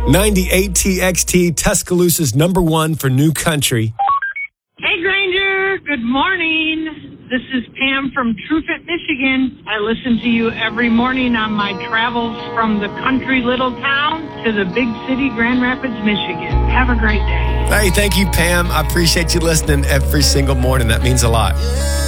98 TXT, Tuscaloosa's number one for new country. Hey, Granger. Good morning. This is Pam from Truefit, Michigan. I listen to you every morning on my travels from the country little town to the big city, Grand Rapids, Michigan. Have a great day. Hey, thank you, Pam. I appreciate you listening every single morning. That means a lot.